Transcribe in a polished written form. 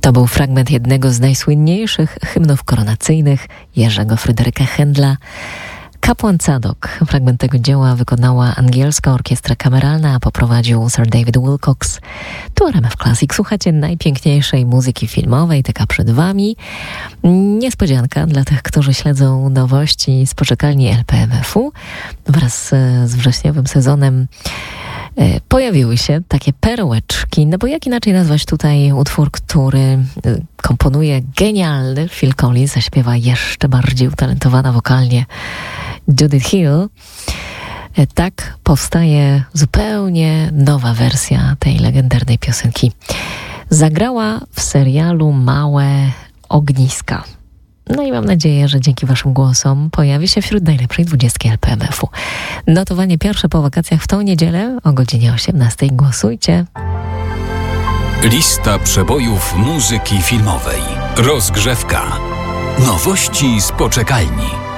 To był fragment jednego z najsłynniejszych hymnów koronacyjnych Jerzego Fryderyka Händla, Kapłan Zadok. Fragment tego dzieła wykonała angielska orkiestra kameralna, a poprowadził Sir David Wilcox. Tu RMF Classic. Słuchacie najpiękniejszej muzyki filmowej, taka przed wami. Niespodzianka dla tych, którzy śledzą nowości z poczekalni LPMF-u. Wraz z wrześniowym sezonem pojawiły się takie perełeczki, no bo jak inaczej nazwać tutaj utwór, który komponuje genialny Phil Collins, zaśpiewa jeszcze bardziej utalentowana wokalnie Judith Hill. Tak powstaje zupełnie nowa wersja tej legendarnej piosenki. Zagrała w serialu Małe ogniska. No i mam nadzieję, że dzięki waszym głosom pojawi się wśród najlepszej 20 LPMF-u. Notowanie pierwsze po wakacjach w tą niedzielę o godzinie 18. Głosujcie. Lista przebojów muzyki filmowej. Rozgrzewka. Nowości z poczekalni.